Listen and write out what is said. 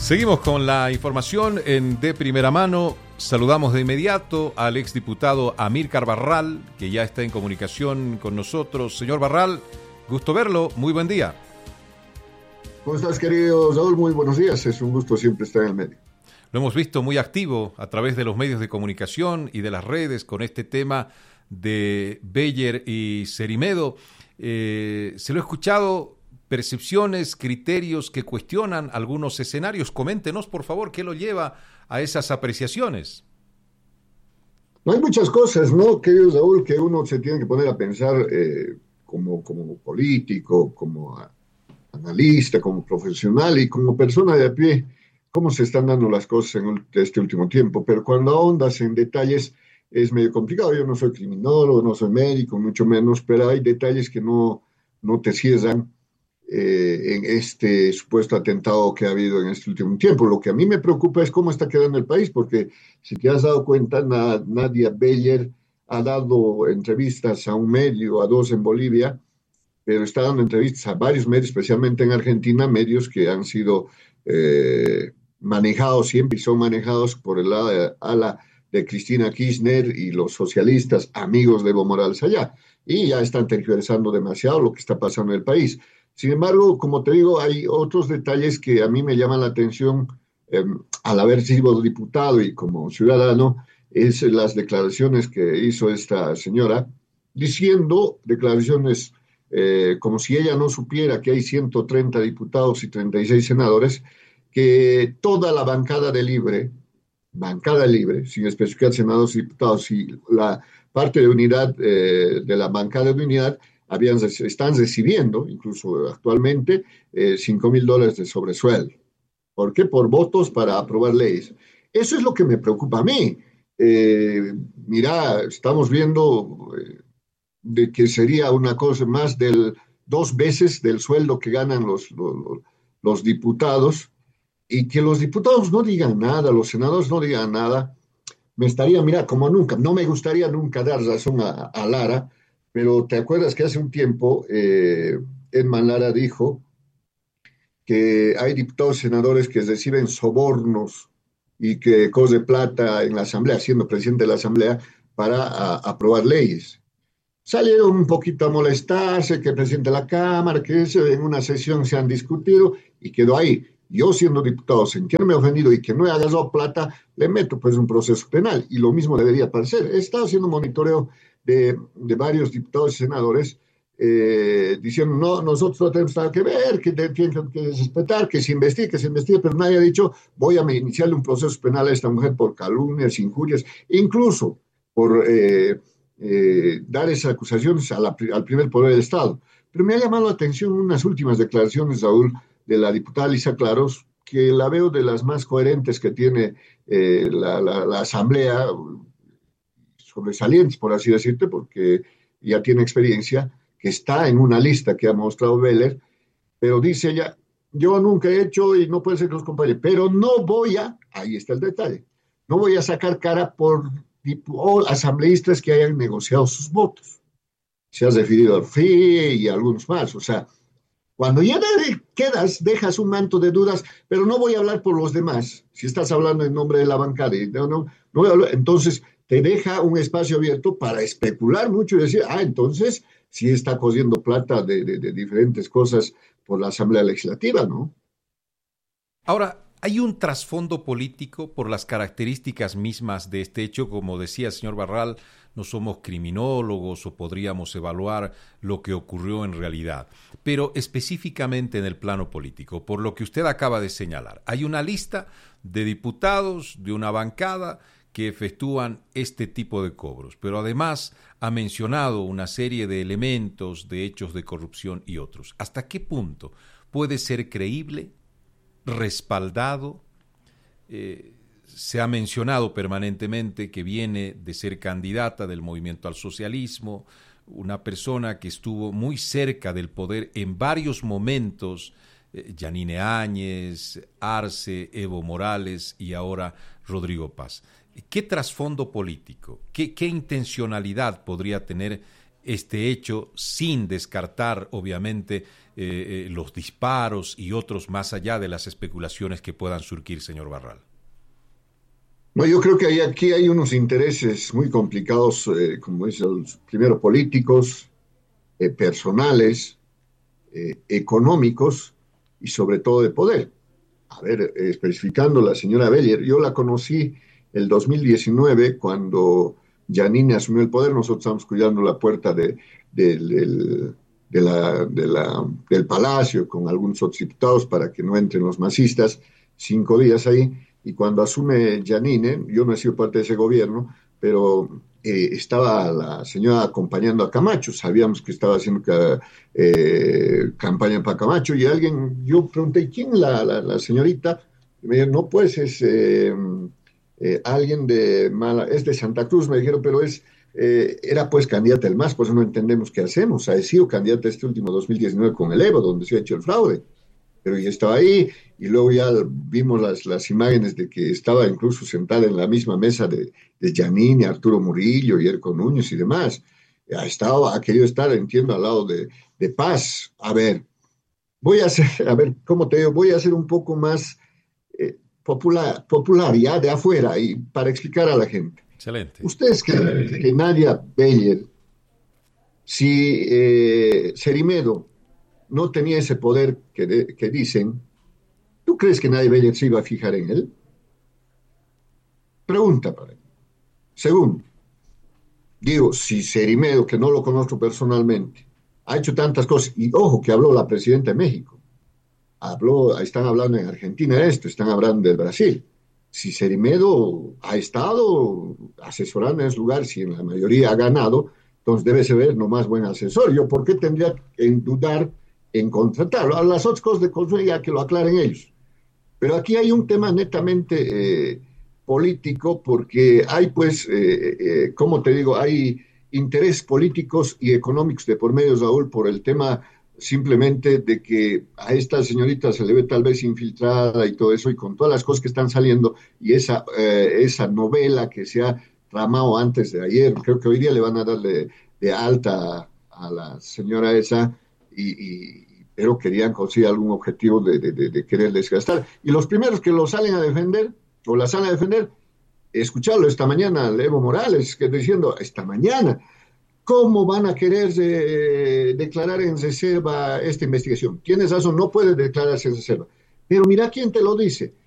Seguimos con la información de primera mano. Saludamos de inmediato al exdiputado Amílcar Barral, que ya está en comunicación con nosotros. Señor Barral, gusto verlo. Muy buen día. ¿Cómo estás, querido Saúl? Muy buenos días. Es un gusto siempre estar en el medio. Lo hemos visto muy activo a través de los medios de comunicación y de las redes con este tema de Beyer y Cerimedo. Se lo he escuchado, percepciones, criterios que cuestionan algunos escenarios. Coméntenos, por favor, qué lo lleva a esas apreciaciones. No hay muchas cosas, ¿no, querido Saúl, que uno se tiene que poner a pensar como político, como analista, como profesional y como persona de a pie, cómo se están dando las cosas en este último tiempo. Pero cuando ahondas en detalles es medio complicado. Yo no soy criminólogo, no soy médico, mucho menos, pero hay detalles que no te cierran en este supuesto atentado que ha habido en este último tiempo. Lo que a mí me preocupa es cómo está quedando el país, porque si te has dado cuenta, Nadia Beyer ha dado entrevistas a un medio, a dos en Bolivia, pero está dando entrevistas a varios medios, especialmente en Argentina, medios que han sido manejados siempre y son manejados por el ala de Cristina Kirchner y los socialistas amigos de Evo Morales allá. Y ya están tergiversando demasiado lo que está pasando en el país. Sin embargo, como te digo, hay otros detalles que a mí me llaman la atención al haber sido diputado y como ciudadano, es las declaraciones que hizo esta señora, diciendo declaraciones como si ella no supiera que hay 130 diputados y 36 senadores, que toda la bancada libre, sin especificar senadores y diputados, y la parte de unidad de la bancada de unidad, están recibiendo, incluso actualmente, $5,000 de sobresueldo. ¿Por qué? Por votos para aprobar leyes. Eso es lo que me preocupa a mí. Mira, estamos viendo de que sería una cosa más del 2 veces del sueldo que ganan los diputados, y que los diputados no digan nada, los senadores no digan nada. Mira, como nunca, no me gustaría nunca dar razón a Lara, pero te acuerdas que hace un tiempo Edman Lara dijo que hay diputados y senadores que reciben sobornos y que coge plata en la Asamblea, siendo presidente de la Asamblea, para aprobar leyes. Salieron un poquito a molestarse, que el presidente de la Cámara, que en una sesión se han discutido y quedó ahí. Yo, siendo diputado, sentirme ofendido y que no he agarrado plata, le meto pues un proceso penal, y lo mismo debería parecer. He estado haciendo monitoreo de varios diputados y senadores diciendo, no, nosotros no tenemos nada que ver, que tienen que respetar, que se investigue, pero nadie ha dicho, voy a iniciarle un proceso penal a esta mujer por calumnias, injurias, incluso por dar esas acusaciones al primer poder del Estado. Pero me ha llamado la atención unas últimas declaraciones, Raúl, de la diputada Lisa Claros, que la veo de las más coherentes que tiene la Asamblea, sobresalientes, por así decirte, porque ya tiene experiencia, que está en una lista que ha mostrado Beller, pero dice ella, yo nunca he hecho y no puede ser que los compañeros, pero no voy ahí está el detalle, no voy a sacar cara por asambleístas que hayan negociado sus votos. Se ha referido al FI y a algunos más, o sea, cuando ya dejas un manto de dudas, pero no voy a hablar por los demás, si estás hablando en nombre de la bancada, no voy a hablar, entonces te deja un espacio abierto para especular mucho y decir, entonces sí está cogiendo plata de diferentes cosas por la Asamblea Legislativa, ¿no? Ahora, ¿hay un trasfondo político por las características mismas de este hecho? Como decía el señor Barral, no somos criminólogos o podríamos evaluar lo que ocurrió en realidad. Pero específicamente en el plano político, por lo que usted acaba de señalar, hay una lista de diputados de una bancada que efectúan este tipo de cobros, pero además ha mencionado una serie de elementos, de hechos de corrupción y otros. ¿Hasta qué punto puede ser creíble, respaldado? Se ha mencionado permanentemente que viene de ser candidata del movimiento al socialismo, una persona que estuvo muy cerca del poder en varios momentos, Yanine Áñez, Arce, Evo Morales y ahora Rodrigo Paz. ¿Qué trasfondo político, qué intencionalidad podría tener este hecho sin descartar, obviamente, los disparos y otros más allá de las especulaciones que puedan surgir, señor Barral? No, yo creo que aquí hay unos intereses muy complicados, como es primero políticos, personales, económicos y sobre todo de poder. A ver, especificando la señora Beller, yo la conocí el 2019 cuando Yanine asumió el poder. Nosotros estábamos cuidando la puerta del palacio con algunos otros diputados para que no entren los masistas, 5 días ahí. Y cuando asume Yanine, yo no he sido parte de ese gobierno, pero estaba la señora acompañando a Camacho, sabíamos que estaba haciendo campaña para Camacho, y yo pregunté, ¿quién la señorita? Y me dijeron, no, pues es alguien es de Santa Cruz, me dijeron, pero era pues candidata del MAS, pues no entendemos qué hacemos, ha sido candidata este último 2019 con el Evo, donde se ha hecho el fraude, pero ya estaba ahí, y luego ya vimos las imágenes de que estaba incluso sentada en la misma mesa de Yanine, Arturo Murillo y Erco Núñez y demás. Ha querido estar, entiendo, al lado de Paz. A ver, ¿cómo te digo? Voy a ser un poco más popular ya de afuera y para explicar a la gente. Excelente. ¿Ustedes creen que Nadia Beller, si Cerimedo no tenía ese poder que dicen, ¿tú crees que Nadia Beller se iba a fijar en él? Pregunta para él. Segundo, digo, si Cerimedo, que no lo conozco personalmente, ha hecho tantas cosas, y ojo que habló la presidenta de México, están hablando en Argentina de esto, están hablando del Brasil. Si Cerimedo ha estado asesorando en ese lugar, si en la mayoría ha ganado, entonces debe ser nomás buen asesor. ¿Yo por qué tendría que dudar en contratarlo? A las otras cosas de consumo ya que lo aclaren ellos. Pero aquí hay un tema netamente político porque hay pues, ¿cómo te digo? Hay intereses políticos y económicos de por medio, Raúl, por el tema simplemente de que a esta señorita se le ve tal vez infiltrada y todo eso, y con todas las cosas que están saliendo, y esa novela que se ha tramado antes de ayer, creo que hoy día le van a darle de alta a la señora esa, pero querían conseguir algún objetivo de querer desgastar. Y los primeros que lo salen a defender, o la salen a defender, escucharlo esta mañana, Evo Morales, que diciendo, esta mañana, ¿cómo van a querer declarar en reserva esta investigación? Tienes razón, no puede declararse en reserva. Pero mira quién te lo dice.